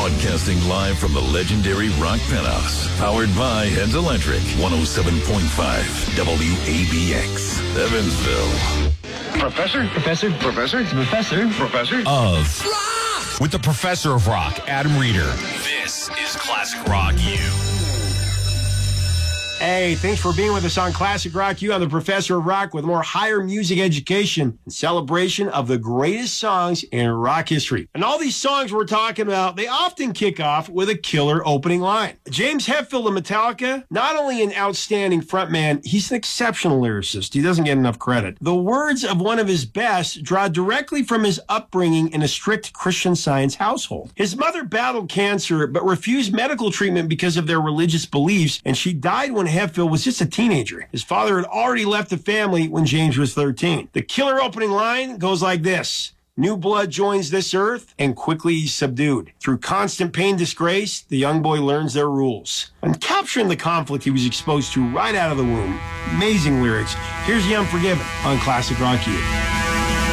Broadcasting live from the legendary Rock Penthouse. Powered by Heads Electric. 107.5 WABX. Evansville. Professor of Rock! With the Professor of Rock, Adam Reeder. This is Classic Rock U. Hey, thanks for being with us on Classic Rock U. I'm the Professor of Rock with more higher music education and celebration of the greatest songs in rock history. And all these songs we're talking about, they often kick off with a killer opening line. James Hetfield of Metallica, not only an outstanding frontman, he's an exceptional lyricist. He doesn't get enough credit. The words of one of his best draw directly from his upbringing in a strict Christian Science household. His mother battled cancer but refused medical treatment because of their religious beliefs, and she died when Hetfield was just a teenager. His father had already left the family when James was 13. The killer opening line goes like this. New blood joins this earth, and quickly he's subdued. Through constant pain, disgrace, the young boy learns their rules. And capturing the conflict he was exposed to right out of the womb. Amazing lyrics. Here's The Unforgiven on Classic Rock U.